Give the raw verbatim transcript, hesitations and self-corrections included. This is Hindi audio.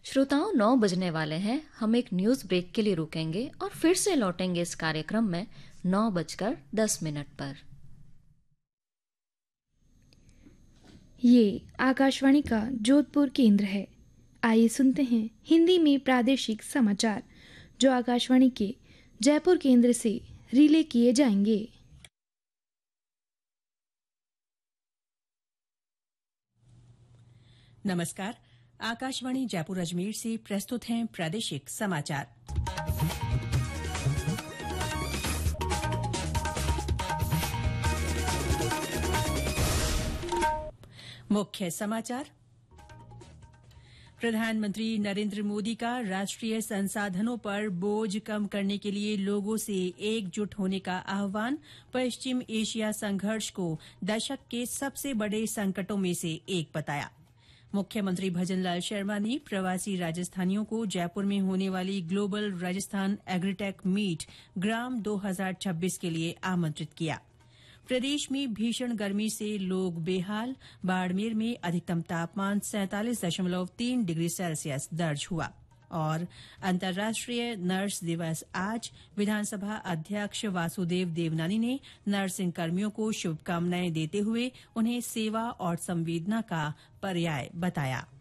श्रोताओं, नौ बजने वाले हैं। हम एक न्यूज ब्रेक के लिए रुकेंगे और फिर से लौटेंगे इस कार्यक्रम में नौ बजकर दस मिनट पर। ये आकाशवाणी का जोधपुर केंद्र है। आइए सुनते हैं हिंदी में प्रादेशिक समाचार जो आकाशवाणी के जयपुर केंद्र से रिले किए जाएंगे। नमस्कार, आकाशवाणी जयपुर अजमेर से प्रस्तुत हैं प्रादेशिक समाचार। मुख्य समाचार। प्रधानमंत्री नरेंद्र मोदी का राष्ट्रीय संसाधनों पर बोझ कम करने के लिए लोगों से एकजुट होने का आह्वान। पश्चिम एशिया संघर्ष को दशक के सबसे बड़े संकटों में से एक बताया। मुख्यमंत्री भजनलाल शर्मा ने प्रवासी राजस्थानियों को जयपुर में होने वाली ग्लोबल राजस्थान एग्रीटेक मीट ग्राम दो हज़ार छब्बीस के लिए आमंत्रित किया। प्रदेश में भीषण गर्मी से लोग बेहाल। बाड़मेर में अधिकतम तापमान सैंतालीस दशमलव तीन डिग्री सेल्सियस दर्ज हुआ। और अंतर्राष्ट्रीय नर्स दिवस आज। विधानसभा अध्यक्ष वासुदेव देवनानी ने नर्सिंग कर्मियों को शुभकामनाएं देते हुए उन्हें सेवा और संवेदना का पर्याय बताया।